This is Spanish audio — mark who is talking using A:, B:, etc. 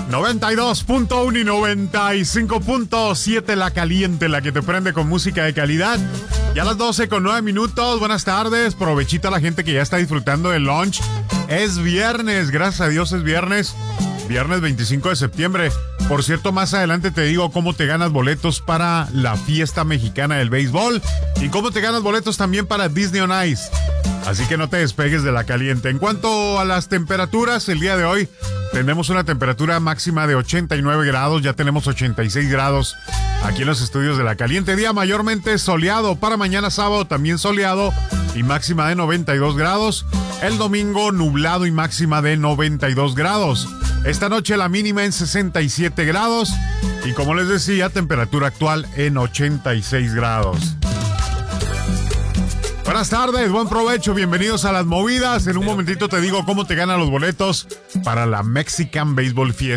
A: 92.1 y 95.7 La Caliente, la que te prende con música de calidad. Ya a las 12:09. Buenas tardes. Provechita a la gente que ya está disfrutando del lunch. Es viernes, gracias a Dios es viernes. Viernes 25 de septiembre. Por cierto, más adelante te digo cómo te ganas boletos para la fiesta mexicana del béisbol y cómo te ganas boletos también para Disney on Ice. Así que no te despegues de La Caliente. En cuanto a las temperaturas, el día de hoy tenemos una temperatura máxima de 89 grados. Ya tenemos 86 grados aquí en los estudios de La Caliente. Día mayormente soleado. Para mañana sábado también soleado y máxima de 92 grados. El domingo nublado y máxima de 92 grados. Esta noche la mínima en 67 grados y como les decía, temperatura actual en 86 grados. Buenas tardes, buen provecho, bienvenidos a Las Movidas. En un momentito te digo cómo te ganan los boletos para la Mexican Baseball Fiesta.